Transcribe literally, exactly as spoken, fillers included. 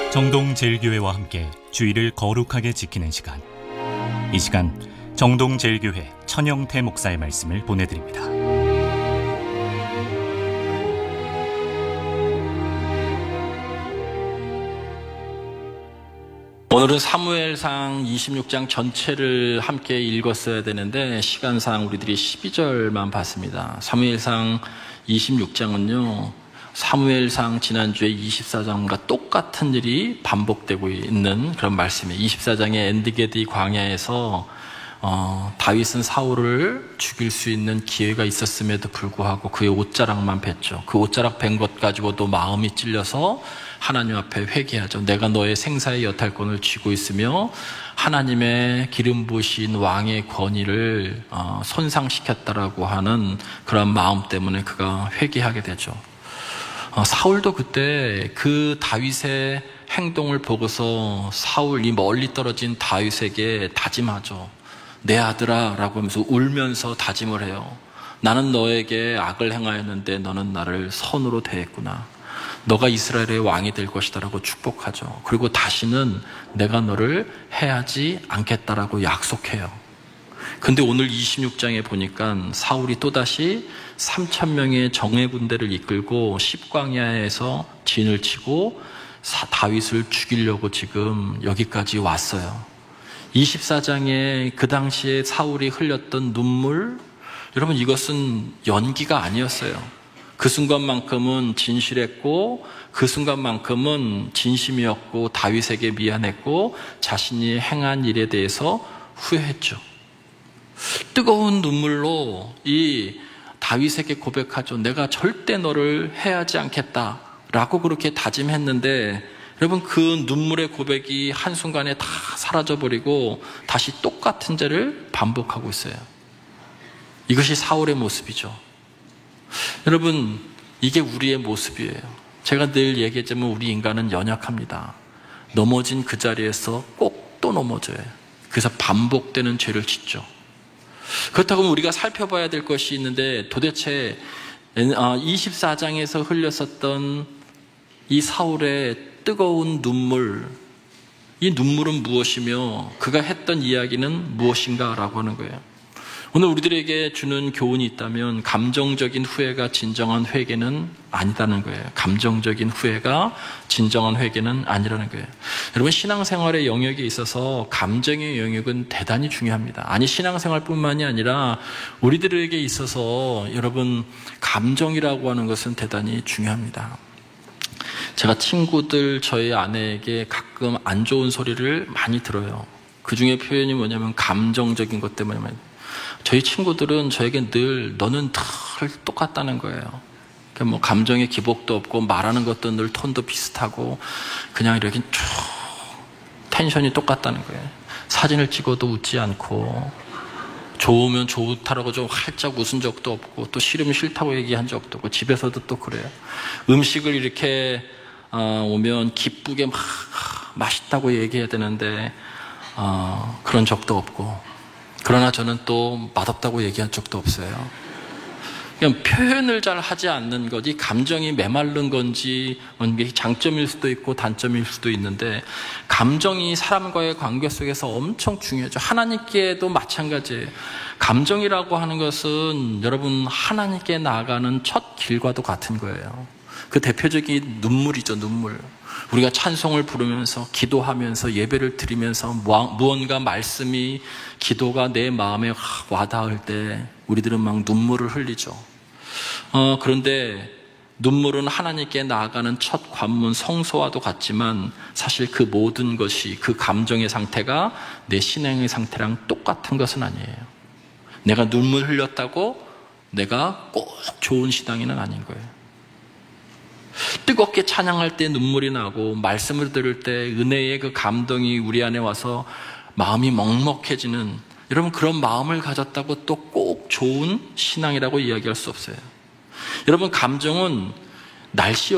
정동제일교회와 함께 주일을 거룩하게 지키는 시간, 이 시간 정동제일교회 천영태 목사의 말씀을 보내드립니다. 오늘은 사무엘상 이십육 장 전체를 함께 읽었어야 되는데 시간상 우리들이 십이 절만 봤습니다. 사무엘상 이십육 장은요 사무엘상 지난주에 이십사 장과 똑같은 일이 반복되고 있는 그런 말씀이에요. 이십사 장의 엔드게디 광야에서 어, 다윗은 사울을 죽일 수 있는 기회가 있었음에도 불구하고 그의 옷자락만 뱄죠. 그 옷자락 벤 것 가지고도 마음이 찔려서 하나님 앞에 회개하죠. 내가 너의 생사의 여탈권을 쥐고 있으며 하나님의 기름 부으신 왕의 권위를 어, 손상시켰다라고 하는 그런 마음 때문에 그가 회개하게 되죠. 어, 사울도 그때 그 다윗의 행동을 보고서 사울, 이 멀리 떨어진 다윗에게 다짐하죠. 내 아들아 라고 하면서 울면서 다짐을 해요. 나는 너에게 악을 행하였는데 너는 나를 선으로 대했구나. 너가 이스라엘의 왕이 될 것이다 라고 축복하죠. 그리고 다시는 내가 너를 해하지 않겠다라고 약속해요. 근데 오늘 이십육 장에 보니까 사울이 또다시 삼천 명의 정예 군대를 이끌고 십광야에서 진을 치고 다윗을 죽이려고 지금 여기까지 왔어요. 이십사 장에 그 당시에 사울이 흘렸던 눈물, 여러분 이것은 연기가 아니었어요. 그 순간만큼은 진실했고 그 순간만큼은 진심이었고 다윗에게 미안했고 자신이 행한 일에 대해서 후회했죠. 뜨거운 눈물로 이 다윗에게 고백하죠. 내가 절대 너를 해하지 않겠다라고 그렇게 다짐했는데 여러분 그 눈물의 고백이 한순간에 다 사라져버리고 다시 똑같은 죄를 반복하고 있어요. 이것이 사울의 모습이죠. 여러분 이게 우리의 모습이에요. 제가 늘 얘기했지만 우리 인간은 연약합니다. 넘어진 그 자리에서 꼭 또 넘어져요. 그래서 반복되는 죄를 짓죠. 그렇다고 하면 우리가 살펴봐야 될 것이 있는데 도대체 이십사 장에서 흘렸었던 이 사울의 뜨거운 눈물, 이 눈물은 무엇이며 그가 했던 이야기는 무엇인가 라고 하는 거예요. 오늘 우리들에게 주는 교훈이 있다면 감정적인 후회가 진정한 회개는 아니다는 거예요. 감정적인 후회가 진정한 회개는 아니라는 거예요. 여러분 신앙생활의 영역에 있어서 감정의 영역은 대단히 중요합니다. 아니 신앙생활뿐만이 아니라 우리들에게 있어서 여러분 감정이라고 하는 것은 대단히 중요합니다. 제가 친구들 저희 아내에게 가끔 안 좋은 소리를 많이 들어요. 그 중에 표현이 뭐냐면 감정적인 것 때문에 저희 친구들은 저에게 늘 너는 늘 똑같다는 거예요. 그러니까 뭐 감정의 기복도 없고 말하는 것도 늘 톤도 비슷하고 그냥 이렇게 쭉 텐션이 똑같다는 거예요. 사진을 찍어도 웃지 않고 좋으면 좋다라고 좀 활짝 웃은 적도 없고 또 싫으면 싫다고 얘기한 적도 없고 집에서도 또 그래요. 음식을 이렇게 어, 오면 기쁘게 막 맛있다고 얘기해야 되는데 어, 그런 적도 없고 그러나 저는 또 맛없다고 얘기한 적도 없어요. 그냥 표현을 잘 하지 않는 거지 감정이 메마른 건지 이게 장점일 수도 있고 단점일 수도 있는데 감정이 사람과의 관계 속에서 엄청 중요하죠. 하나님께도 마찬가지예요. 감정이라고 하는 것은 여러분 하나님께 나아가는 첫 길과도 같은 거예요. 그 대표적인 눈물이죠. 눈물. 우리가 찬송을 부르면서 기도하면서 예배를 드리면서 무언가 말씀이 기도가 내 마음에 와닿을 때 우리들은 막 눈물을 흘리죠. 어, 그런데 눈물은 하나님께 나아가는 첫 관문 성소와도 같지만 사실 그 모든 것이 그 감정의 상태가 내 신앙의 상태랑 똑같은 것은 아니에요. 내가 눈물 흘렸다고 내가 꼭 좋은 신앙인은 아닌 거예요. 뜨겁게 찬양할 때 눈물이 나고 말씀을 들을 때 은혜의 그 감동이 우리 안에 와서 마음이 먹먹해지는 여러분 그런 마음을 가졌다고 또 꼭 좋은 신앙이라고 이야기할 수 없어요. 여러분 감정은 날씨와